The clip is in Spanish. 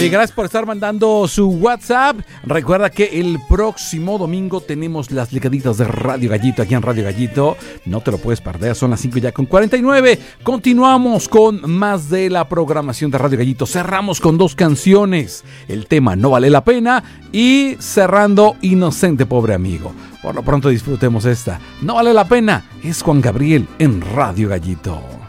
Y gracias por estar mandando su WhatsApp. Recuerda que el próximo domingo tenemos las ligaditas de Radio Gallito aquí en Radio Gallito. No te lo puedes perder, son las 5:49. Continuamos con más de la programación de Radio Gallito. Cerramos con 2 canciones. El tema No Vale la Pena y cerrando Inocente Pobre Amigo. Por lo pronto disfrutemos esta. No Vale la Pena es Juan Gabriel en Radio Gallito.